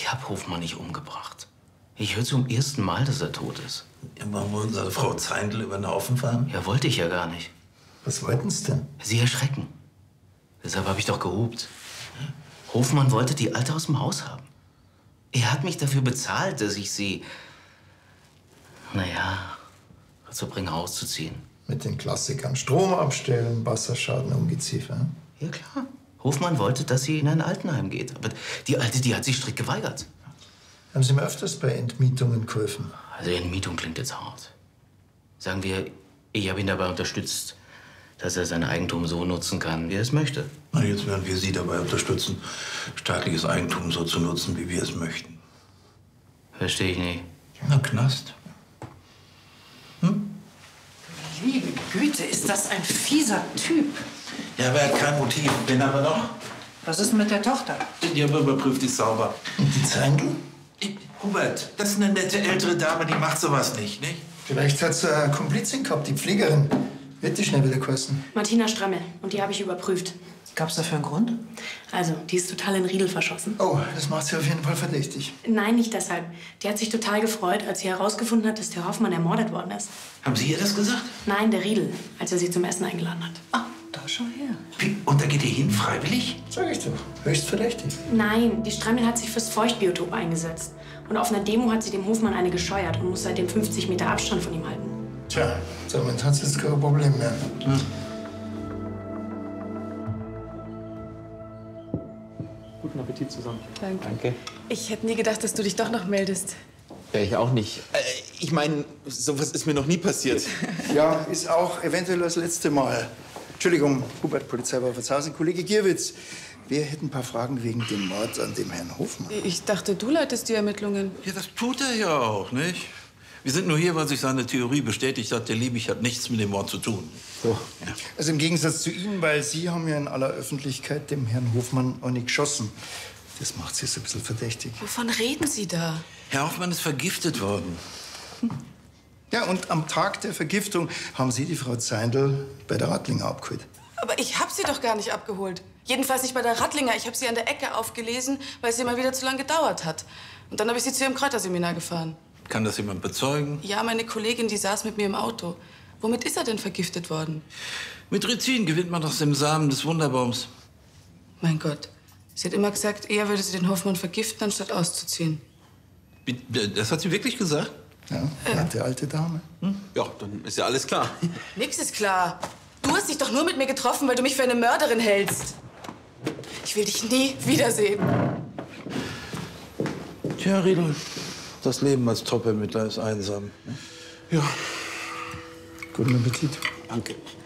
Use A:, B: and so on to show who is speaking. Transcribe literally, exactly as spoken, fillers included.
A: Ich habe Hofmann nicht umgebracht. Ich höre zum ersten Mal, dass er tot ist.
B: Ja, wollen wir unsere Frau Zeindl über den Haufen fahren?
A: Ja, wollte ich ja gar nicht.
C: Was wollten Sie denn?
A: Sie erschrecken. Deshalb habe ich doch gehupt. Hofmann wollte die Alte aus dem Haus haben. Er hat mich dafür bezahlt, dass ich sie, naja, dazu bringe, auszuziehen.
C: Mit den Klassikern. Strom abstellen, Wasserschaden, Ungeziefer.
A: Ja, klar. Hofmann wollte, dass sie in ein Altenheim geht. Aber die Alte, die hat sich strikt geweigert.
C: Haben Sie mir öfters bei Entmietungen geholfen?
A: Also Entmietung klingt jetzt hart. Sagen wir, ich habe ihn dabei unterstützt, dass er sein Eigentum so nutzen kann, wie er es möchte.
B: Na, jetzt werden wir Sie dabei unterstützen, staatliches Eigentum so zu nutzen, wie wir es möchten.
A: Verstehe ich nicht.
B: Na, Knast. Hm?
D: Liebe Güte, ist das ein fieser Typ.
B: Ja, aber er hat kein Motiv. Wen haben wir noch?
D: Was ist mit der Tochter?
B: Die haben wir überprüft, die ist sauber.
C: Und die Zeindl?
B: Ich, Hubert, das ist eine nette ältere Dame, die macht sowas nicht, nicht?
C: Vielleicht hat sie eine Komplizin gehabt, die Pflegerin. Wird die schnell wieder kosten?
E: Martina Strammel. Und die habe ich überprüft.
D: Gab's dafür einen Grund?
E: Also, die ist total in Riedel verschossen.
C: Oh, das macht sie auf jeden Fall verdächtig.
E: Nein, nicht deshalb. Die hat sich total gefreut, als sie herausgefunden hat, dass der Hoffmann ermordet worden ist.
B: Haben Sie ihr das gesagt?
E: Nein, der Riedel, als er sie zum Essen eingeladen hat.
D: Ah, da schau her.
B: Wie? Und da geht ihr hin, freiwillig?
C: Sag ich doch. Höchst verdächtig.
E: Nein, die Strammel hat sich fürs Feuchtbiotop eingesetzt. Und auf einer Demo hat sie dem Hofmann eine gescheuert und muss seitdem fünfzig Meter Abstand von ihm halten.
C: Tja, damit hat sie jetzt kein Problem mehr.
B: Hm.
F: Guten Appetit zusammen.
G: Danke.
F: Danke.
G: Ich hätte nie gedacht, dass du dich doch noch meldest.
F: Ja, ich auch nicht. Äh, ich meine, sowas ist mir noch nie passiert.
C: Ja, ist auch eventuell das letzte Mal. Entschuldigung, Hubert, Polizei Wolfertshausen. Kollege Gierwitz, wir hätten ein paar Fragen wegen dem Mord an dem Herrn Hofmann.
G: Ich dachte, du leitest die Ermittlungen.
B: Ja, das tut er ja auch, nicht? Wir sind nur hier, weil sich seine Theorie bestätigt hat, der Liebig hat nichts mit dem Mord zu tun.
F: So.
B: Ja.
C: Also im Gegensatz zu Ihnen, weil Sie haben ja in aller Öffentlichkeit dem Herrn Hofmann auch nicht geschossen. Das macht Sie so ein bisschen verdächtig.
G: Wovon reden Sie da?
B: Herr Hoffmann ist vergiftet worden.
C: Ja, und am Tag der Vergiftung haben Sie die Frau Zeindl bei der Rattlinger abgeholt.
G: Aber ich habe sie doch gar nicht abgeholt. Jedenfalls nicht bei der Rattlinger. Ich habe sie an der Ecke aufgelesen, weil es immer wieder zu lange gedauert hat. Und dann habe ich sie zu ihrem Kräuterseminar gefahren.
B: Kann das jemand bezeugen?
G: Ja, meine Kollegin, die saß mit mir im Auto. Womit ist er denn vergiftet worden?
B: Mit Rizin gewinnt man aus dem Samen des Wunderbaums.
G: Mein Gott. Sie hat immer gesagt, eher würde sie den Hoffmann vergiften, anstatt auszuziehen.
B: Wie, das hat sie wirklich gesagt?
C: Ja, nette alte Dame.
F: Hm? Ja, dann ist ja alles klar.
G: Nix ist klar. Du hast dich doch nur mit mir getroffen, weil du mich für eine Mörderin hältst. Ich will dich nie wiedersehen.
B: Tja, Riedel, das Leben als Top-Ermittler ist einsam.
C: Ja. Guten Appetit.
F: Danke.